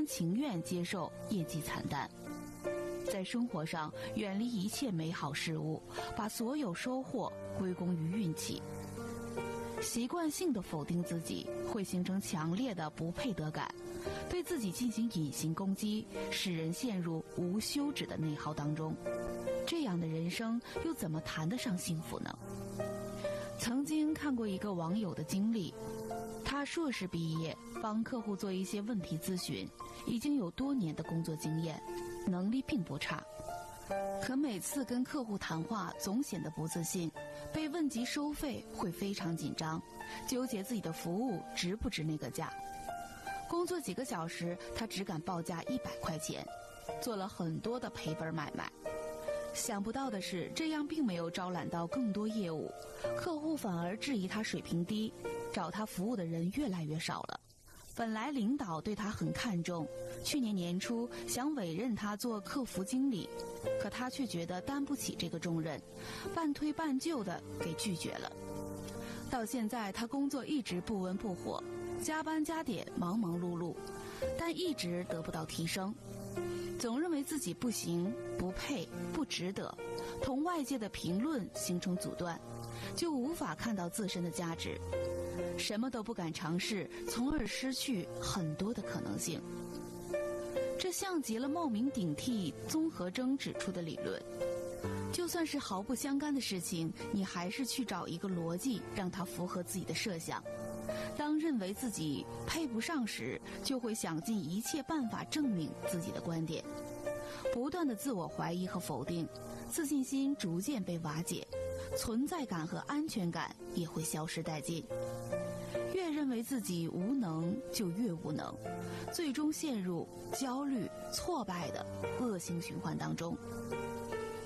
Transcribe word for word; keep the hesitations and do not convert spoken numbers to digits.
情愿接受业绩惨淡。在生活上远离一切美好事物，把所有收获归功于运气。习惯性的否定自己，会形成强烈的不配得感，对自己进行隐形攻击，使人陷入无休止的内耗当中。这样的人生又怎么谈得上幸福呢？曾经看过一个网友的经历，他硕士毕业，帮客户做一些问题咨询，已经有多年的工作经验，能力并不差。可每次跟客户谈话总显得不自信，被问及收费会非常紧张，纠结自己的服务值不值那个价。工作几个小时，他只敢报价一百块钱，做了很多的赔本买卖。想不到的是，这样并没有招揽到更多业务，客户反而质疑他水平低，找他服务的人越来越少了。本来领导对他很看重，去年年初想委任他做客服经理，可他却觉得担不起这个重任，半推半就的给拒绝了。到现在他工作一直不温不火，加班加点，忙忙碌碌，但一直得不到提升，总认为自己不行、不配、不值得，同外界的评论形成阻断，就无法看到自身的价值，什么都不敢尝试，从而失去很多的可能性。这像极了冒名顶替综合征指出的理论，就算是毫不相干的事情，你还是去找一个逻辑，让它符合自己的设想。当认为自己配不上时，就会想尽一切办法证明自己的观点，不断的自我怀疑和否定，自信心逐渐被瓦解，存在感和安全感也会消失殆尽。越认为自己无能，就越无能，最终陷入焦虑、挫败的恶性循环当中。